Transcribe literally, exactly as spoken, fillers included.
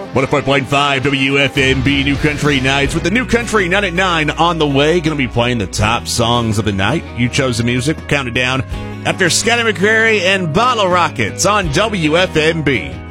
one oh four point five W F M B New Country Nights with the New Country Night at nine on the way. Going to be playing the top songs of the night. You chose the music. Count it down after Scotty McCreery and Bottle Rockets on W F M B.